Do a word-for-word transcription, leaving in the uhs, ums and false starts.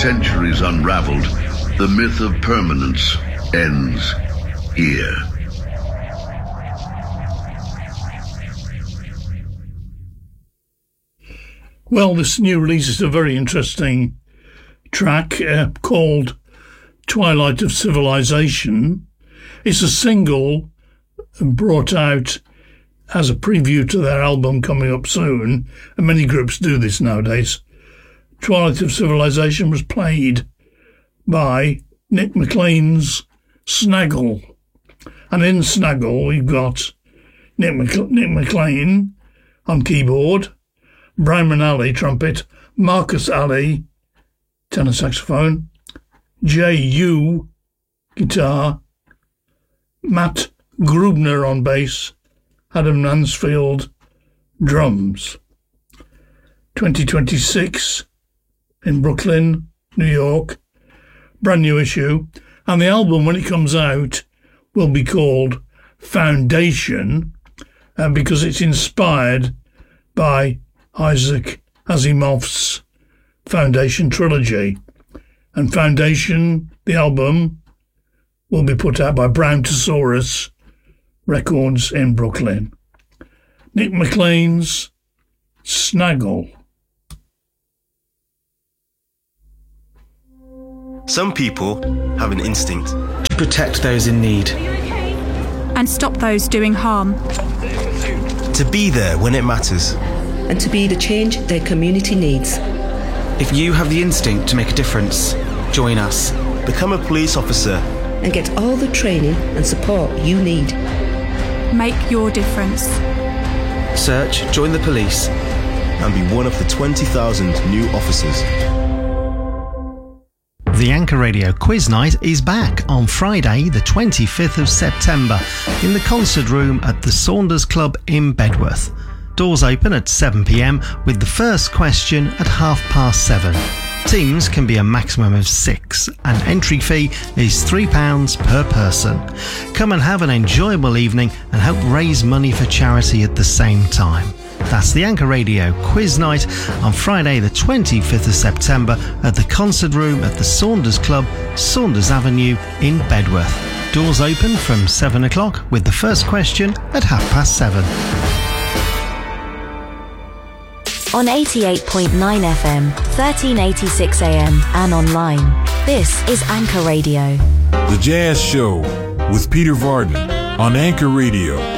centuries unraveled, the myth of permanence ends here. Well, this new release is a very interesting track uh, called Twilight of Civilization. It's a single brought out as a preview to their album coming up soon, and many groups do this nowadays. Twilight of Civilization was played by Nick McLean's Snaggle. And in Snaggle, we've got Nick, Mc- Nick McLean on keyboard, Brian Alley trumpet, Marcus Alley tenor saxophone, J U guitar, Matt Grubner on bass, Adam Mansfield drums. twenty twenty-six in Brooklyn, New York, brand new issue, and the album when it comes out will be called Foundation, uh, because it's inspired by Isaac Asimov's Foundation trilogy. And Foundation, the album, will be put out by Browntosaurus Records in Brooklyn. Nick McLean's Snaggle. Some people have an instinct to protect those in need and stop those doing harm, to be there when it matters, and to be the change their community needs. If you have the instinct to make a difference, join us. Become a police officer and get all the training and support you need. Make your difference. Search Join the Police and be one of the twenty thousand new officers. The Anchor Radio Quiz Night is back on Friday the twenty-fifth of September in the concert room at the Saunders Club in Bedworth. Doors open at seven p m with the first question at half past seven. Teams can be a maximum of six and entry fee is three pounds per person. Come and have an enjoyable evening and help raise money for charity at the same time. That's the Anchor Radio Quiz Night on Friday the twenty-fifth of September at the concert room at the Saunders Club, Saunders Avenue in Bedworth. Doors open from seven o'clock with the first question at half past seven. On eighty-eight point nine F M, thirteen eighty-six A M and online. This is Anchor Radio. The Jazz Show with Peter Varden on Anchor Radio.